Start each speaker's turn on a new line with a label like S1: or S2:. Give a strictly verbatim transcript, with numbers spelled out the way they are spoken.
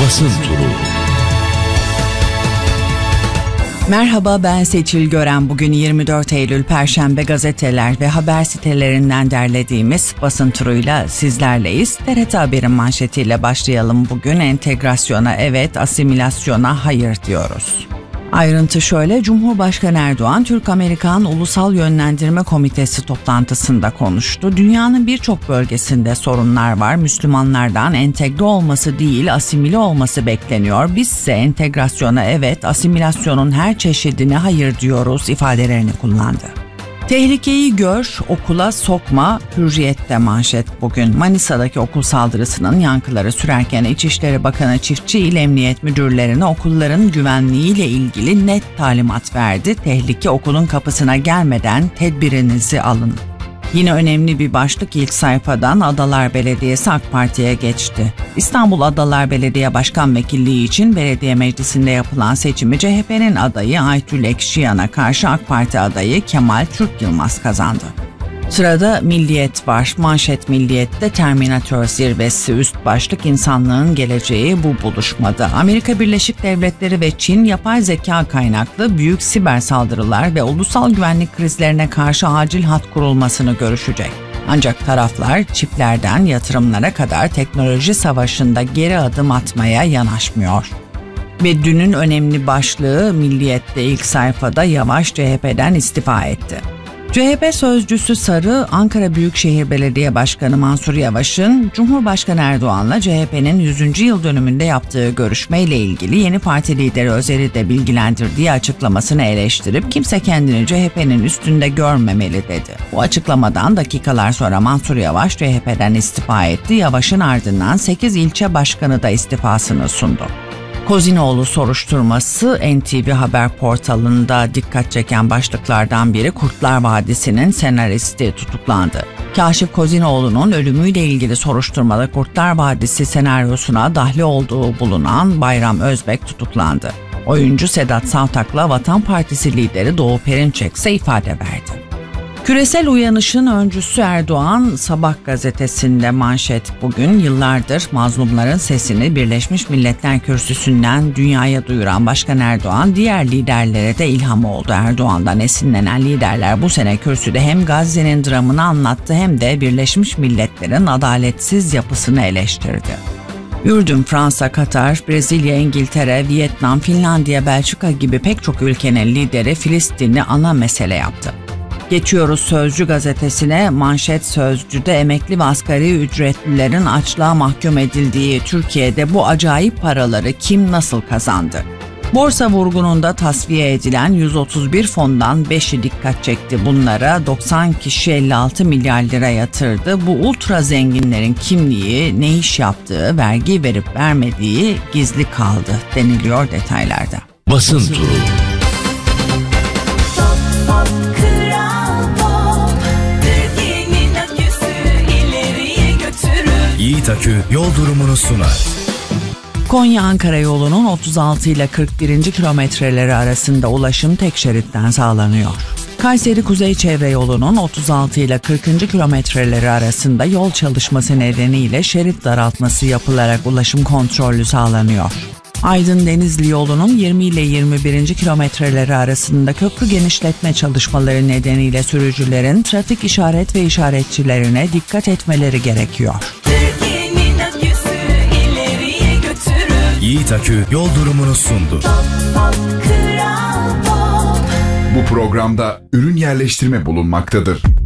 S1: Basın Turu.
S2: Merhaba, ben Seçil Gören. Bugün yirmi dört Eylül Perşembe, gazeteler ve haber sitelerinden derlediğimiz basın turuyla sizlerleyiz. T R T Haber'in manşetiyle başlayalım bugün. Entegrasyona evet, asimilasyona hayır diyoruz. Ayrıntı şöyle: Cumhurbaşkanı Erdoğan, Türk-Amerikan Ulusal Yönlendirme Komitesi toplantısında konuştu. Dünyanın birçok bölgesinde sorunlar var. Müslümanlardan entegre olması değil, asimile olması bekleniyor. Bizse entegrasyona evet, asimilasyonun her çeşidine hayır diyoruz ifadelerini kullandı. Tehlikeyi gör, okula sokma, Hürriyet'te manşet bugün. Manisa'daki okul saldırısının yankıları sürerken İçişleri Bakanı Çiftçi İl Emniyet Müdürlerine okulların güvenliğiyle ilgili net talimat verdi. Tehlike okulun kapısına gelmeden tedbirinizi alın. Yine önemli bir başlık ilk sayfadan. Adalar Belediyesi AK Parti'ye geçti. İstanbul Adalar Belediye Başkan Vekilliği için belediye meclisinde yapılan seçimi C H P'nin adayı Aytül Ekşiyan'a karşı AK Parti adayı Kemal Türk Yılmaz kazandı. Sırada Milliyet var. Manşet Milliyet'te Terminator zirvesi, üst başlık insanlığın geleceği bu buluşmada. Amerika Birleşik Devletleri ve Çin yapay zeka kaynaklı büyük siber saldırılar ve ulusal güvenlik krizlerine karşı acil hat kurulmasını görüşecek. Ancak taraflar çiplerden yatırımlara kadar teknoloji savaşında geri adım atmaya yanaşmıyor. Ve dünün önemli başlığı Milliyet'te ilk sayfada Yavaş C H P'den istifa etti. C H P sözcüsü Sarı, Ankara Büyükşehir Belediye Başkanı Mansur Yavaş'ın Cumhurbaşkanı Erdoğan'la C H P'nin yüzüncü yıl dönümünde yaptığı görüşmeyle ilgili yeni parti lideri Özer'i de bilgilendirdiği açıklamasını eleştirip kimse kendini C H P'nin üstünde görmemeli dedi. Bu açıklamadan dakikalar sonra Mansur Yavaş C H P'den istifa etti. Yavaş'ın ardından sekiz ilçe başkanı da istifasını sundu. Kozinoğlu soruşturması N T V Haber portalında dikkat çeken başlıklardan biri. Kurtlar Vadisi'nin senaristi tutuklandı. Kaşif Kozinoğlu'nun ölümüyle ilgili soruşturmada Kurtlar Vadisi senaryosuna dahli olduğu bulunan Bayram Özbek tutuklandı. Oyuncu Sedat Savtak'la Vatan Partisi lideri Doğu Perinçek ise ifade verdi. Küresel uyanışın öncüsü Erdoğan, Sabah gazetesinde manşet bugün. Yıllardır mazlumların sesini Birleşmiş Milletler Kürsüsü'nden dünyaya duyuran Başkan Erdoğan diğer liderlere de ilham oldu. Erdoğan'dan esinlenen liderler bu sene kürsüde hem Gazze'nin dramını anlattı hem de Birleşmiş Milletler'in adaletsiz yapısını eleştirdi. Ürdün, Fransa, Katar, Brezilya, İngiltere, Vietnam, Finlandiya, Belçika gibi pek çok ülkenin lideri Filistin'i ana mesele yaptı. Geçiyoruz Sözcü gazetesine. Manşet Sözcü'de emekli ve asgari ücretlilerin açlığa mahkum edildiği Türkiye'de bu acayip paraları kim nasıl kazandı? Borsa vurgununda tasfiye edilen yüz otuz bir fondan beşi dikkat çekti. Bunlara doksan kişi elli altı milyar lira yatırdı. Bu ultra zenginlerin kimliği, ne iş yaptığı, vergi verip vermediği gizli kaldı deniliyor detaylarda.
S1: Basın Turu. Yiğit Akü yol durumunu sunar.
S2: Konya-Ankara yolunun otuz altı ile kırk birinci kilometreleri arasında ulaşım tek şeritten sağlanıyor. Kayseri Kuzey Çevre yolunun otuz altı ile kırkıncı kilometreleri arasında yol çalışması nedeniyle şerit daraltması yapılarak ulaşım kontrollü sağlanıyor. Aydın-Denizli yolunun yirmi ile yirmi birinci kilometreleri arasında köprü genişletme çalışmaları nedeniyle sürücülerin trafik işaret ve işaretçilerine dikkat etmeleri gerekiyor.
S1: Yiğit Akü yol durumunu sundu.
S3: Bu programda ürün yerleştirme bulunmaktadır.